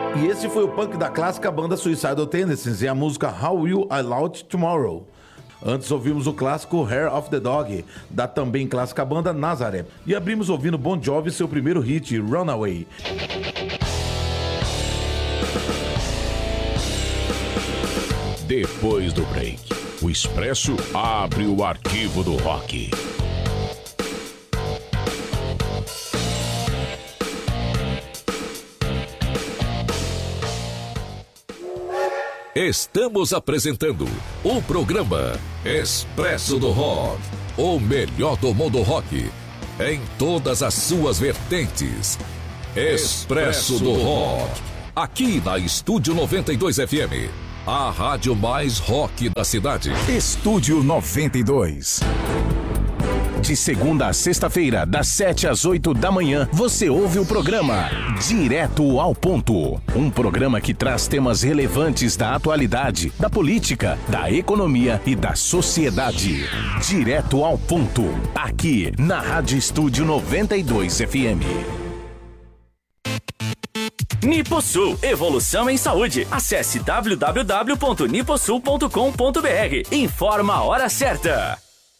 E esse foi o punk da clássica banda Suicidal Tendencies e a música How Will I Loud Tomorrow. Antes ouvimos o clássico Hair of the Dog, da também clássica banda Nazareth. E abrimos ouvindo Bon Jovi seu primeiro hit, Runaway. Depois do break, o Expresso abre o arquivo do rock. Estamos apresentando o programa Expresso do Rock, o melhor do mundo rock, em todas as suas vertentes. Expresso do Rock, aqui na Estúdio 92 FM, a rádio mais rock da cidade. Estúdio 92. De segunda a sexta-feira, das 7 às 8 da manhã, você ouve o programa Direto ao Ponto. Um programa que traz temas relevantes da atualidade, da política, da economia e da sociedade. Direto ao Ponto, aqui na Rádio Estúdio 92 FM. Niposul, evolução em saúde. Acesse www.niposul.com.br. Informa a hora certa.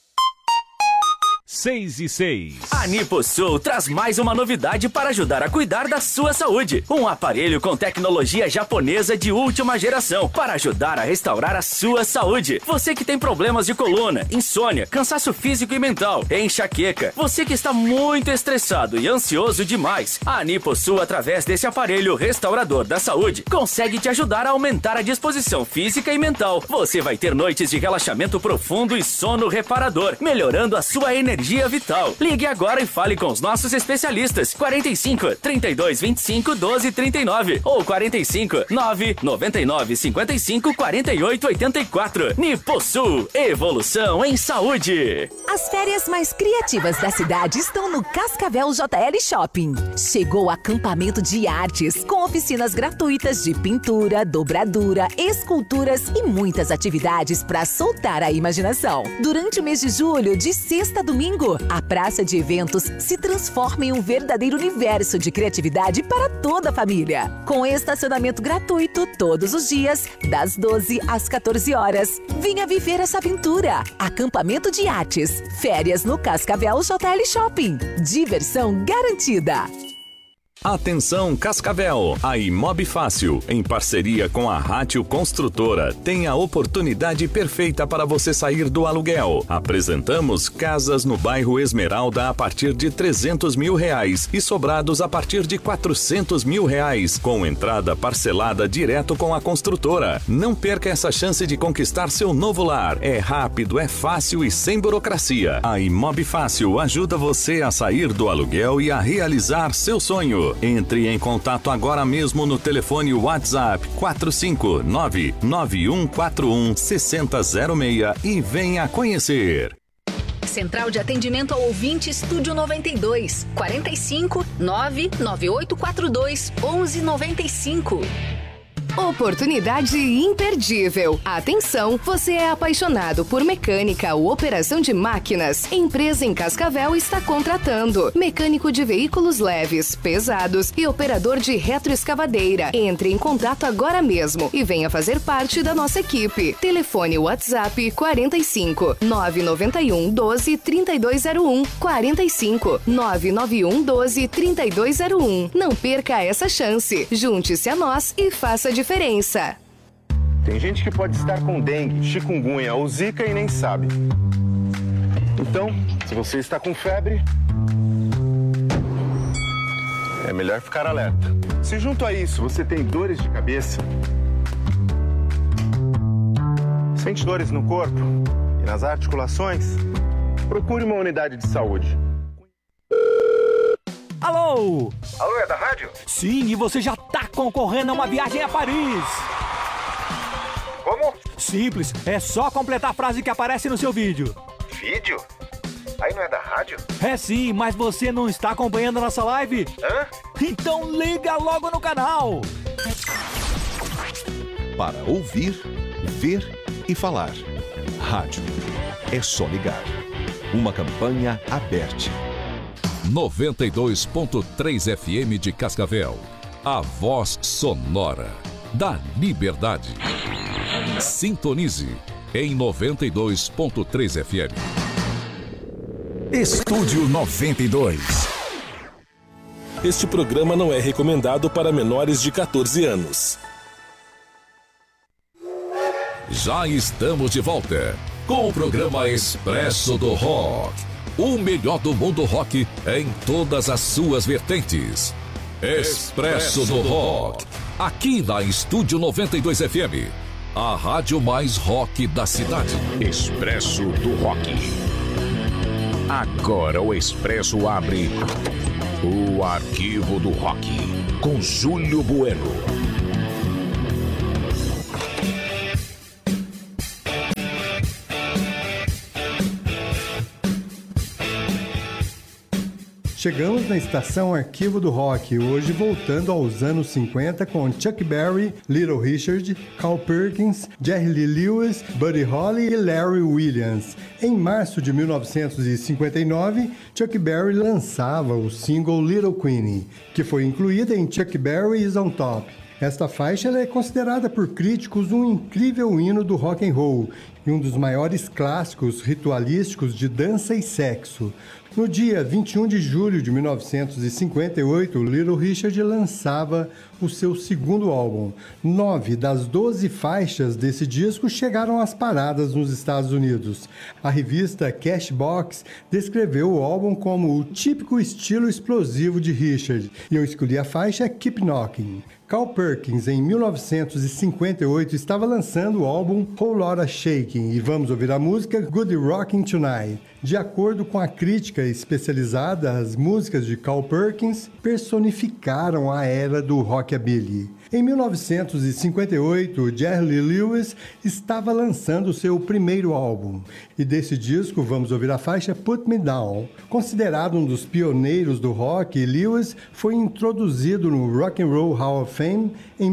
6:06. A Niposul traz mais uma novidade para ajudar a cuidar da sua saúde. Um aparelho com tecnologia japonesa de última geração para ajudar a restaurar a sua saúde. Você que tem problemas de coluna, insônia, cansaço físico e mental, enxaqueca, você que está muito estressado e ansioso demais, a Niposul, através desse aparelho restaurador da saúde, consegue te ajudar a aumentar a disposição física e mental. Você vai ter noites de relaxamento profundo e sono reparador, melhorando a sua energia vital. Ligue agora e fale com os nossos especialistas. 45 32 25 12 39 ou 45 9 99 55 48 84. Niposul, evolução em saúde. As férias mais criativas da cidade estão no Cascavel JL Shopping. Chegou o acampamento de artes, com oficinas gratuitas de pintura, dobradura, esculturas e muitas atividades para soltar a imaginação. Durante o mês de julho, de sexta a domingo, a praça de eventos se transforma em um verdadeiro universo de criatividade para toda a família. Com estacionamento gratuito todos os dias, das 12 às 14 horas. Venha viver essa aventura. Acampamento de artes. Férias no Cascavel JL Shopping. Diversão garantida. Atenção Cascavel, a Imob Fácil, em parceria com a Rátio Construtora, tem a oportunidade perfeita para você sair do aluguel. Apresentamos casas no bairro Esmeralda a partir de R$300 mil e sobrados a partir de R$400 mil, com entrada parcelada direto com a construtora. Não perca essa chance de conquistar seu novo lar. É rápido, é fácil e sem burocracia. A Imob Fácil ajuda você a sair do aluguel e a realizar seu sonho. Entre em contato agora mesmo no telefone WhatsApp 459-9141-6006 e venha conhecer. Central de Atendimento ao Ouvinte Estúdio 92, 45 99842 1195. Oportunidade imperdível. Atenção, você é apaixonado por mecânica ou operação de máquinas? Empresa em Cascavel está contratando mecânico de veículos leves, pesados e operador de retroescavadeira. Entre em contato agora mesmo e venha fazer parte da nossa equipe. Telefone WhatsApp 45 991 12 3201 45 991 12 3201. Não perca essa chance. Junte-se a nós e faça diferença. Tem gente que pode estar com dengue, chikungunya ou zika e nem sabe. Então, se você está com febre, é melhor ficar alerta. Se junto a isso você tem dores de cabeça, sente dores no corpo e nas articulações, procure uma unidade de saúde. Alô? Alô, é da rádio? Sim, e você já tá concorrendo a uma viagem a Paris. Como? Simples, é só completar a frase que aparece no seu vídeo. Vídeo? Aí não é da rádio? É sim, mas você não está acompanhando a nossa live? Hã? Então liga logo no canal. Para ouvir, ver e falar. Rádio. É só ligar. Uma campanha aberta. 92.3 FM de Cascavel. a voz sonora da liberdade. Sintonize em 92.3 FM. Estúdio 92. Este programa não é recomendado para menores de 14 anos. Já estamos de volta com o programa Expresso do Rock. O melhor do mundo rock em todas as suas vertentes. Expresso do Rock. Aqui na Estúdio 92 FM. A rádio mais rock da cidade. Expresso do Rock. Agora o Expresso abre o Arquivo do Rock com Júlio Bueno. Chegamos na estação Arquivo do Rock, hoje voltando aos anos 50 com Chuck Berry, Little Richard, Carl Perkins, Jerry Lee Lewis, Buddy Holly e Larry Williams. Em março de 1959, Chuck Berry lançava o single Little Queenie, que foi incluída em Chuck Berry Is on Top. Esta faixa é considerada por críticos um incrível hino do rock and roll e um dos maiores clássicos ritualísticos de dança e sexo. No dia 21 de julho de 1958, Little Richard lançava o seu segundo álbum. 9 das 12 faixas desse disco chegaram às paradas nos Estados Unidos. A revista Cashbox descreveu o álbum como o típico estilo explosivo de Richard, e eu escolhi a faixa Keep Knocking. Carl Perkins, em 1958, estava lançando o álbum Whole Lotta Shaking, e vamos ouvir a música Good Rockin' Tonight. De acordo com a crítica especializada, as músicas de Carl Perkins personificaram a era do rockabilly. Em 1958, Jerry Lee Lewis estava lançando seu primeiro álbum, e desse disco vamos ouvir a faixa Put Me Down. Considerado um dos pioneiros do rock, Lewis foi introduzido no Rock and Roll Hall of Fame em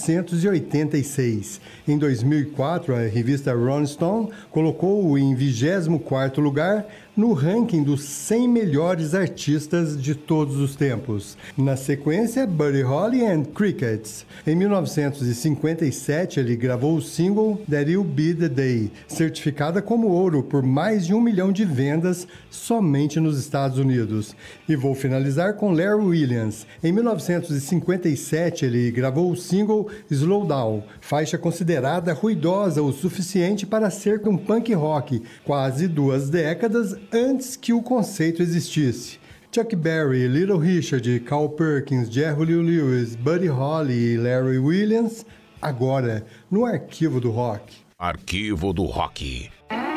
1986. Em 2004, a revista Rolling Stone colocou-o em 24º lugar no ranking dos 100 melhores artistas de todos os tempos. Na sequência, Buddy Holly and Crickets. Em 1957, ele gravou o single That'll Be the Day, certificada como ouro por mais de 1 milhão de vendas somente nos Estados Unidos. E vou finalizar com Larry Williams. Em 1957, ele gravou o single Slow Down, faixa considerada ruidosa o suficiente para ser um punk rock, quase 2 décadas antes que o conceito existisse. Chuck Berry, Little Richard, Carl Perkins, Jerry Lee Lewis, Buddy Holly e Larry Williams, agora no Arquivo do Rock. Arquivo do Rock.